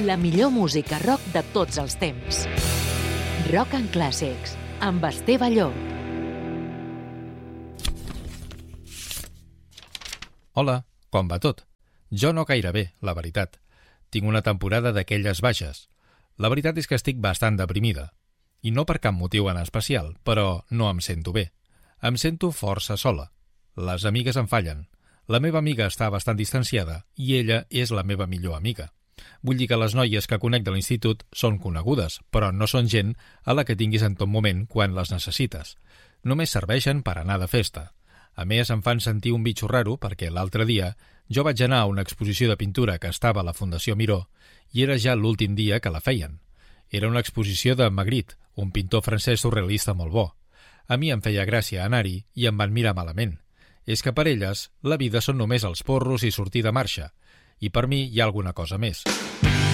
La millor música rock de tots els temps. Rock and Classics, amb Esteve Llop. Hola, com va tot? Jo no gaire bé, la veritat. Tinc una temporada d'aquelles baixes. La veritat és que estic bastant deprimida. I no per cap motiu en especial, però no em sento bé. Em sento força sola. Les amigues em fallen. La meva amiga està bastant distanciada i ella és la meva millor amiga. Vull dir que les noies que conec de l'institut són conegudes, però no són gent a la que tinguis en tot moment quan les necessites. Només serveixen per anar de festa. A més, em fan sentir un bitxo raro perquè l'altre dia jo vaig anar a una exposició de pintura que estava a la Fundació Miró i era ja l'últim dia que la feien. Era una exposició de Magritte, un pintor francès surrealista molt bo. A mi em feia gràcia anar-hi i em van mirar malament. És que per elles la vida són només els porros i sortir de marxa, i per mi hi ha alguna cosa més.